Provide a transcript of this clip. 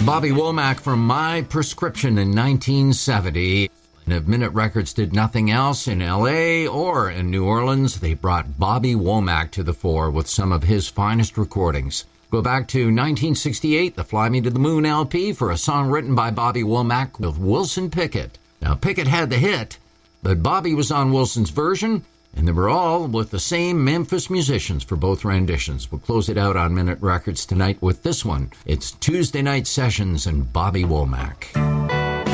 Bobby Womack from My Prescription in 1970. And if Minute Records did nothing else in L.A. or in New Orleans, they brought Bobby Womack to the fore with some of his finest recordings. Go back to 1968, the Fly Me to the Moon LP, for a song written by Bobby Womack with Wilson Pickett. Now, Pickett had the hit, but Bobby was on Wilson's version, and they were all with the same Memphis musicians for both renditions. We'll close it out on Minute Records tonight with this one. It's Tuesday Night Sessions and Bobby Womack.